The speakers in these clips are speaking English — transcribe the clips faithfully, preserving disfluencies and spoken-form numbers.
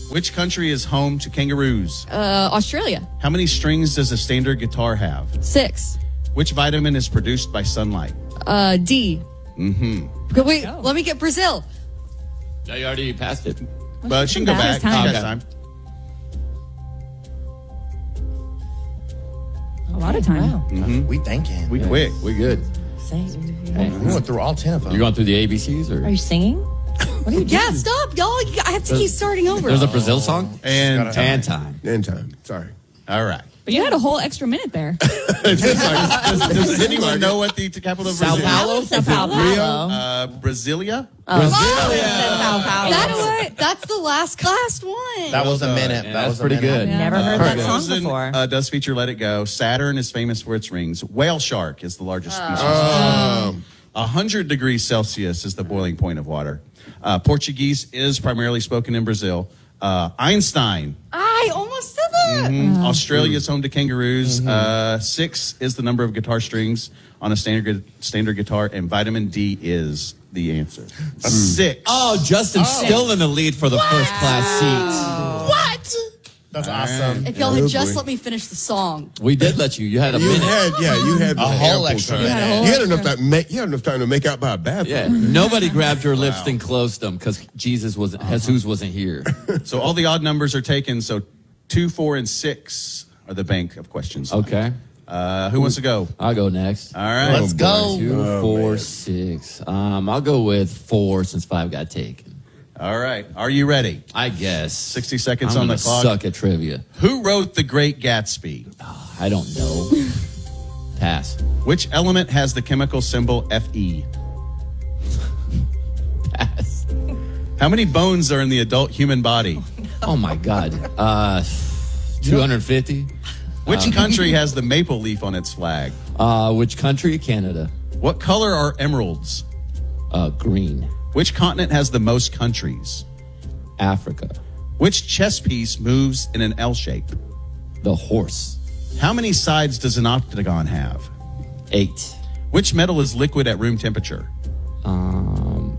Which country is home to kangaroos? Uh, Australia. How many strings does a standard guitar have? Six. Which vitamin is produced by sunlight? Uh, D. Mm-hmm. Wait, let me get Brazil. No, you already passed it. But she can go back. She Time. got time. A lot of time. Wow. Mm-hmm. We thinking. We quick. We good. We went through all ten of them. You going through the A B Cs or? Are you singing? What are you Yeah, stop, y'all. You- I have to keep starting over. There's a Brazil song And time. and time. End time. Sorry. All right. But you had a whole extra minute there. does, does anyone know what the capital of Sao Brazil? Paulo? Sao Paulo. Uh, Brasilia. That's what. That's the last last one. That was a Well done. minute. Yeah, that that's was a pretty minute. good. Never heard Uh, that song Frozen, before. Uh, does feature Let It Go. Saturn is famous for its rings. Whale shark is the largest species. Um, one hundred degrees Celsius is the boiling point of water. Uh, Portuguese is primarily spoken in Brazil. Uh, Einstein. I almost said that. Mm, Australia is home to kangaroos. Uh, six is the number of guitar strings on a standard standard guitar, and vitamin D is the answer. Six. Oh, Justin's still in the lead for the first class seats. What? That's All awesome. right. If y'all had Oh, just boy. let me finish the song. We did let you. You had a You minute. had, yeah, you had A whole ample extra time. minute. You had enough time. Make, you had enough time to make out by a bathroom. Yeah, nobody grabbed your lips and closed them because Jesus wasn't, Jesus wasn't here. So all the odd numbers are taken. So two, four, and six are the bank of questions. Okay, Uh, who wants to go? I'll go next. All right. Let's go. Two, Oh, four, man. six. Um, I'll go with four since five got taken. All right. Are you ready? I guess. sixty seconds I'm on the gonna clock. Suck at trivia. Who wrote The Great Gatsby? I don't know. Pass. Which element has the chemical symbol Fe? Pass. How many bones are in the adult human body? Oh my God. Uh, two hundred fifty. Which country has the maple leaf on its flag? Uh, which country? Canada. What color are emeralds? Uh, green. Which continent has the most countries? Africa. Which chess piece moves in an L shape? The horse. How many sides does an octagon have? Eight. Which metal is liquid at room temperature? Um,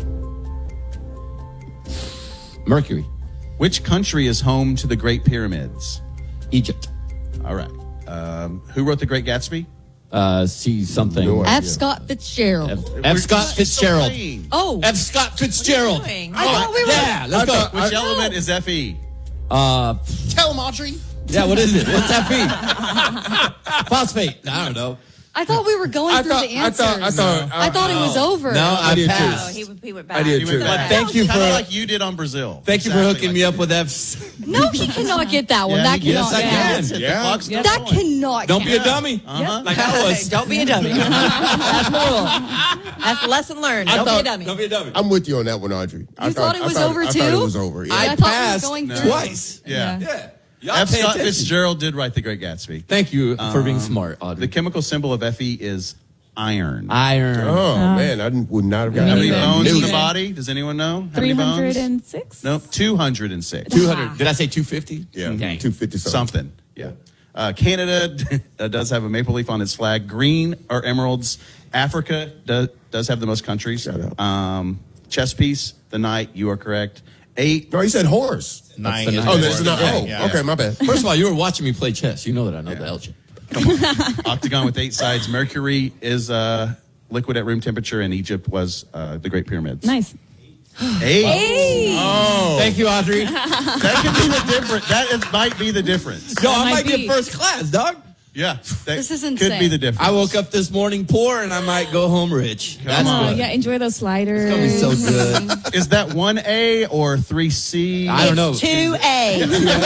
Mercury. Which country is home to the Great Pyramids? Egypt. All right. Um, who wrote The Great Gatsby? Uh, see something. No idea. F. Scott Fitzgerald. F, F. Scott Fitzgerald. Oh, F. Scott Fitzgerald. doing? I thought we were. Yeah, let's go. thought- Which I- element is Fe? Uh, Tell him, Audrey. yeah, what is it? What's that be? Phosphate. I don't know. I thought we were going I through thought, the I answers. thought, I thought, I thought it was over. No, I, did too. passed. Oh, he, he went back. I did He too. went back. Thank you Kinda for- like you did on Brazil. Thank you for Exactly hooking like me you up did. with F. No, he cannot get that one. Yeah, that he cannot. yes, I yeah. can. That's it. The Yeah. clock's still That going. cannot. Don't be a count. dummy. Uh-huh. Like I was. Don't be a dummy. That's the rule. That's the lesson learned. Don't thought- be a dummy. Don't be a dummy. I'm with you on that one, Audrey. I You thought it I was thought- over I thought too? it was over. Yeah. I I thought we were passed going through. twice. Yeah. Yeah. Y'all F. pay Scott attention. Fitzgerald did write The Great Gatsby. Thank you for being Um, smart, Audrey. The chemical symbol of Fe is iron. Iron. Oh, man, I didn't, would not have How gotten many that. bones in Knew the that. body? Does anyone know? How three many bones? hundred and six. Nope, two hundred six. Two hundred. Did I say two fifty? Yeah, Dang. two fifty something. Something. Yeah. Uh, Canada does have a maple leaf on its flag. Green are emeralds. Africa does, does have the most countries. Shout out. Um, chess piece, the knight. You are correct. Eight. No, he said horse. Nine. the is nine. Oh, the that's word. not. Yeah, Oh, yeah. okay, my bad. First of all, you were watching me play chess. You know that I know the L shape. Octagon with eight sides. Mercury is uh, liquid at room temperature, and Egypt was uh, the Great Pyramids. Nice. Eight. Oh, Thank you, Audrey. That could be the difference. That is, might be the difference. Yo, I might might be. get first class, dog. Yeah. That This is Could insane. be the difference. I woke up this morning poor, and I might go home rich. That's on. Oh, good. yeah, enjoy those sliders. It's gonna be so good. Is that one A or three C? I don't know. Two A.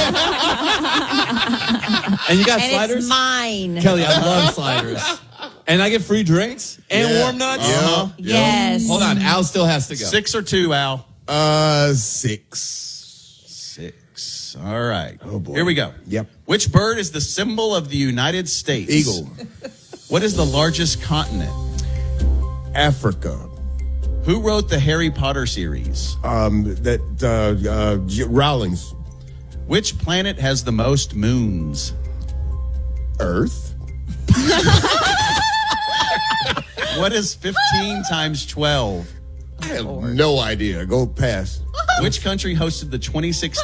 And you got And sliders? it's mine. Kelly, I love sliders. And I get free drinks and Yeah. warm nuts. Yeah. Yes. Hold on, Al still has to go. Six or two, Al? uh, six. Six. All right. Oh, boy. Here we go. Yep. Which bird is the symbol of the United States? Eagle. What is the largest continent? Africa. Who wrote the Harry Potter series? Um, that uh, uh, J- Rawlings. Which planet has the most moons? Earth. What is fifteen times twelve? I have no idea. Go past. Which country hosted the twenty sixteen